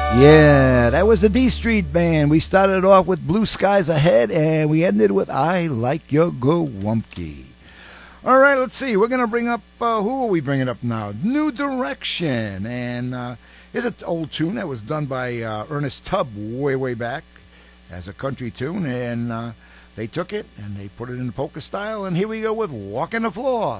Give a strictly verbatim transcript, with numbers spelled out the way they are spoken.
Yeah, that was the D Street Band. We started off with Blue Skies Ahead, and we ended with I Like Your Gowumpki. All right, let's see. We're going to bring up, uh, who are we bringing up now? New Direction. And uh, here's an old tune that was done by uh, Ernest Tubb way, way back as a country tune. And uh, they took it and they put it in polka style. And here we go with Walking the Floor.